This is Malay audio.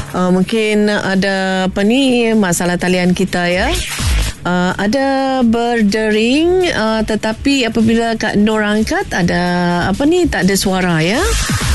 Mungkin ada masalah talian kita ya. Ada berdering, tetapi apabila Kak Nur angkat ada tak ada suara ya.